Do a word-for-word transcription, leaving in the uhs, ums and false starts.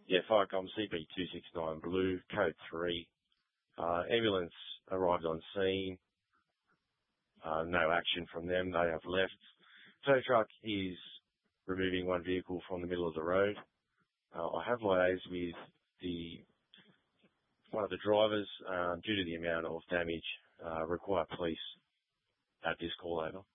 Yeah, Firecom C P two six nine Blue, code three. Uh, ambulance arrived on scene. Uh, no action from them. They have left. Tow truck is removing one vehicle from the middle of the road. Uh, I have liaised with the one of the drivers uh, due to the amount of damage. Uh, require police at this call over.